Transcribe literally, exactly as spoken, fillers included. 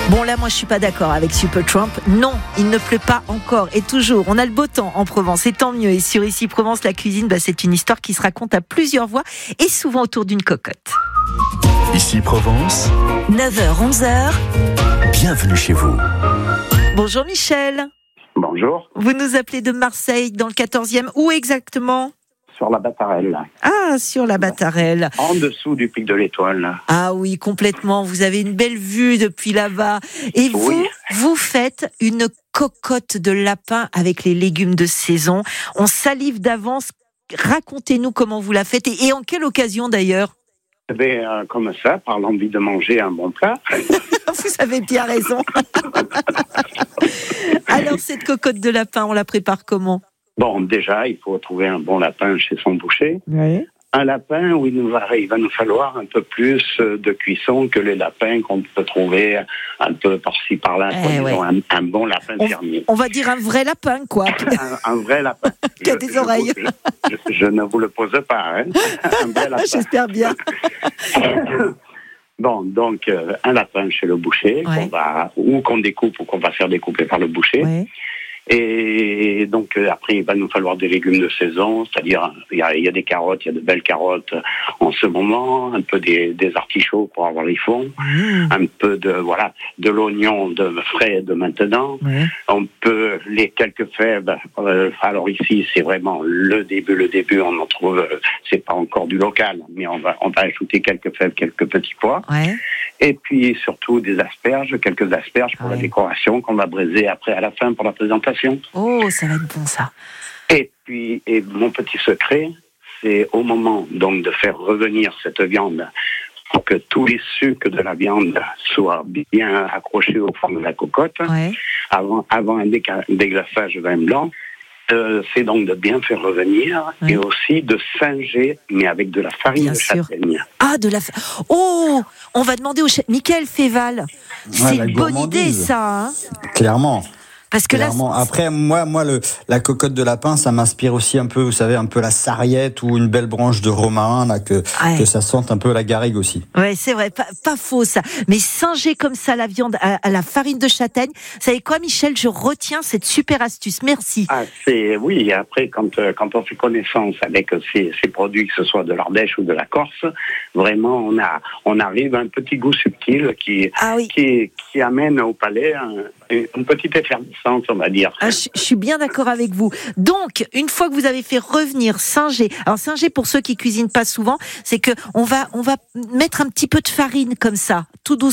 Bon là, moi je suis pas d'accord avec Supertramp. Non, il ne pleut pas encore et toujours. On a le beau temps en Provence et tant mieux. Et sur Ici Provence, la cuisine, bah, c'est une histoire qui se raconte à plusieurs voix et souvent autour d'une cocotte. Ici Provence, neuf heures onze heures. Bienvenue chez vous. Bonjour Michel. Bonjour. Vous nous appelez de Marseille dans le quatorzième. Où exactement ? Sur la Batarelle. Ah, sur la Batarelle. En dessous du pic de l'Étoile. Ah oui, complètement. Vous avez une belle vue depuis là-bas. Et vous, Oui. vous faites une cocotte de lapin avec les légumes de saison. On salive d'avance. Racontez-nous comment vous la faites et, et en quelle occasion d'ailleurs. Eh bien, euh, comme ça, par l'envie de manger un bon plat. Vous avez bien raison. Alors, cette cocotte de lapin, on la prépare comment ? Bon, déjà, il faut trouver un bon lapin chez son boucher. Oui. Un lapin où il, nous va, il va nous falloir un peu plus de cuisson que les lapins qu'on peut trouver un peu par-ci par-là. Eh Quoi, ouais. disons, un, un bon lapin On, fermier. on va dire un vrai lapin, quoi. Un, un vrai lapin. Qui a Je- des je oreilles. vous- Je, je- je ne vous le pose pas. Hein. Un vrai lapin. J'espère bien. Bon, donc euh, un lapin chez le boucher, Ouais. qu'on va, ou qu'on découpe ou qu'on va faire découper par le boucher. Ouais. Et donc euh, après, il va nous falloir des légumes de saison, c'est-à-dire il y a, il y a des carottes, il y a de belles carottes en ce moment, un peu des, des artichauts pour avoir les fonds, Mmh. un peu de voilà de l'oignon de frais de maintenant. Ouais. On peut les quelques fèves. Euh, alors ici, c'est vraiment le début, le début. On en trouve, euh, c'est pas encore du local, mais on va on va ajouter quelques fèves, quelques petits pois. Ouais. Et puis surtout des asperges, quelques asperges pour Ouais. la décoration qu'on va braiser après à la fin pour la présentation. Oh, ça va être bon ça. Et puis, et mon petit secret, c'est au moment donc de faire revenir cette viande pour que tous les sucres de la viande soient bien accrochés au fond de la cocotte, Ouais. avant, avant un déca- déglaçage vin blanc. Euh, c'est donc de bien faire revenir Ouais. et aussi de singer, mais avec de la farine Bien de sûr. châtaigne. Ah, de la. fa- Oh, on va demander au chef Michael Féval. C'est la une bonne gourmandise. idée, ça. Hein, Clairement. parce que Clairement. là, Après, moi, moi, le, la cocotte de lapin, ça m'inspire aussi un peu, vous savez, un peu la sarriette ou une belle branche de romarin, là, que, Ouais. que ça sente un peu la garrigue aussi. ouais, c'est vrai, pas, pas faux ça. Mais singer comme ça la viande à, à la farine de châtaigne, vous savez quoi, Michel, je retiens cette super astuce. Merci. Ah, c'est oui. Après, quand euh, quand on fait connaissance avec ces, ces produits, que ce soit de l'Ardèche ou de la Corse, vraiment, on a on arrive à un petit goût subtil qui Ah oui. qui qui amène au palais un, une petite effervescence, on va dire. Ah, je, je suis bien d'accord avec vous. Donc, une fois que vous avez fait revenir singer, alors singer pour ceux qui cuisinent pas souvent, c'est que on va on va mettre un petit peu de farine comme ça, tout doucement.